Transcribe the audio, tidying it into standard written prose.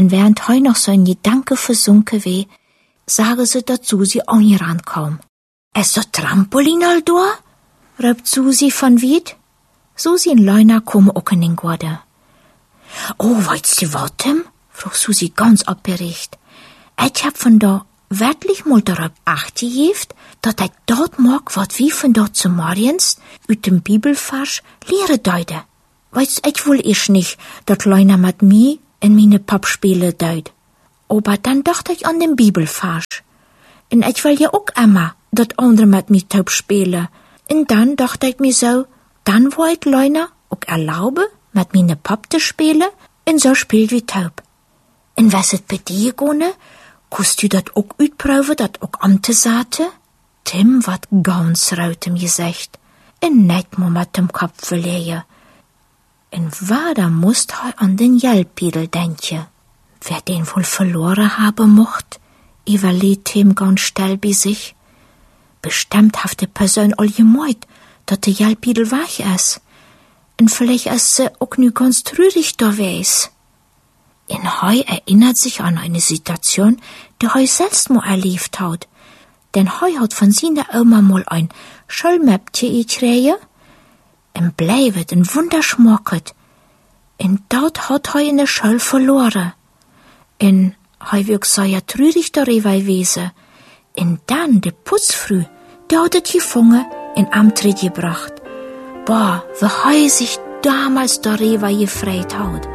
En während heu noch so ein Gedanke versunken weh, sagen sie, dat Susi auch nie rankom. Es so Trampolin all do? Röpt Susi von Wied. Susi und Leuna kommen auch in den Gorde. Oh, weißt du watem? Frug Susi ganz abgeregt. Ich hab von da wirklich mal darauf acht gegeben, dass ich dort mag, wat wie von dort zu Mariens, ut dem Bibelvers, lehre deute. Weißt ich wohl ich nicht, dat Leuna mit mir in meine Pappspiele deut. Aber dann dachte ich an den Bibelvers. Und ich will ja auch immer, dat andere mit mir taub spielen. Und dann dachte ich mir so, dann wo ich Leuna auch erlaube, mit meine Papp zu spielen, und so spielt wie taub. Und was it bei dir, Gone? Kannst du dat auch uitproben, dat auch Amte sate? Tim wat ganz raut im Gesicht, en net mo mit dem Kopf verlegen. En wader musst he an den Jelpidel denken. Wer den wohl verloren haben mocht, überlegt Tim ganz still bei sich. Bestimmt haft die Person all gemeut, dat der Jelpidel wach is. En vielleicht is sie auch nu ganz trürig da wees. In Heu erinnert sich an eine Situation, die Heu selbst mal erlebt hat. Denn Heu hat von seiner Oma mal ein Schulmäppchen gekriegt und bleibt ein Wunderschmocket. Und dort hat Heu in der Schule verloren. Und Heu wirkt so ja trürig darüber gewesen. Und dann, die Putzfrüh, die hat es gefangen und Amtritt gebracht. Boah, wie Heu sich damals darüber gefreut hat.